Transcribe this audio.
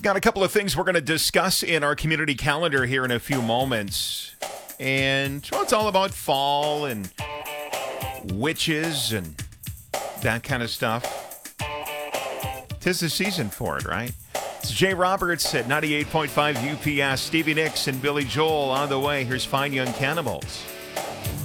Got a couple of things we're going to discuss in our community calendar here in a few moments. And, well, it's all about fall and witches and that kind of stuff. 'Tis the season for it, right? It's Jay Roberts at 98.5 UPS. Stevie Nicks and Billy Joel on the way. Here's Fine Young Cannibals.